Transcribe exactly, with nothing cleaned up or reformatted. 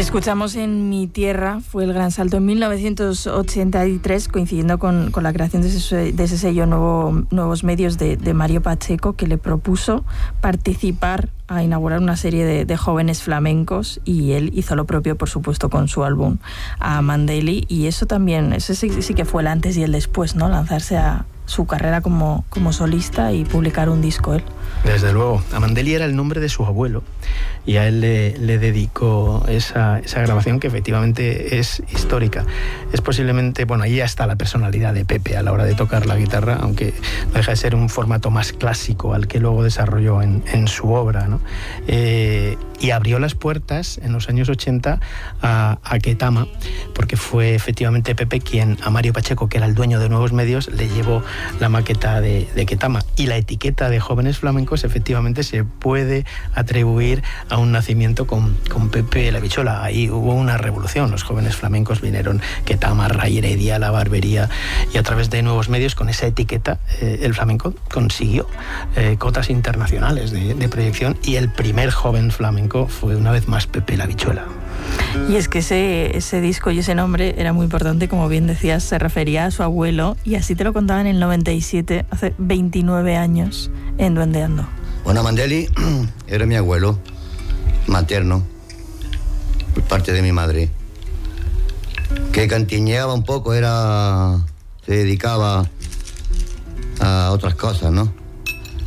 escuchamos en Mi Tierra fue el gran salto en mil novecientos ochenta y tres, coincidiendo con, con la creación de ese, de ese sello nuevo, Nuevos Medios de, de Mario Pacheco, que le propuso participar a inaugurar una serie de, de jóvenes flamencos, y él hizo lo propio, por supuesto, con su álbum a Mandeli, y eso también, ese sí, sí que fue el antes y el después, ¿no? Lanzarse a su carrera como, como solista y publicar un disco él. Desde luego. Amandeli era el nombre de su abuelo y a él le, le dedicó esa, esa grabación, que efectivamente es histórica. Es posiblemente, bueno, ahí está la personalidad de Pepe a la hora de tocar la guitarra, aunque no deja de ser un formato más clásico al que luego desarrolló en, en su obra, ¿no? Eh, y abrió las puertas en los años ochenta a, a Ketama, porque fue efectivamente Pepe quien a Mario Pacheco, que era el dueño de Nuevos Medios, le llevó la maqueta de, de Ketama, y la etiqueta de Jóvenes Flamencos efectivamente se puede atribuir a un nacimiento con, con Pepe la Bichola. Ahí hubo una revolución, los Jóvenes Flamencos vinieron, Ketama, Ray Heredia, La Barbería, y a través de Nuevos Medios, con esa etiqueta, eh, el flamenco consiguió eh, cotas internacionales de, de proyección, y el primer joven flamenco fue una vez más Pepe la Bichuela. Y es que ese, ese disco y ese nombre era muy importante, como bien decías, se refería a su abuelo, y así te lo contaba en el noventa y siete, hace veintinueve años, en Duendeando. Bueno, Mandeli era mi abuelo materno, por parte de mi madre, que cantiñeaba un poco, era se dedicaba a otras cosas, ¿no?